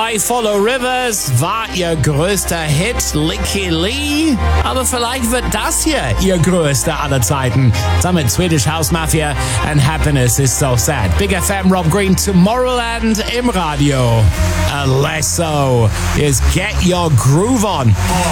bei Follow Rivers war ihr größter Hit, Licky Lee. Aber vielleicht wird das hier ihr größter aller Zeiten. Damit Swedish House Mafia and Happiness is So Sad. Big FM, Rob Green, Tomorrowland im Radio. Alesso is Get Your Groove On.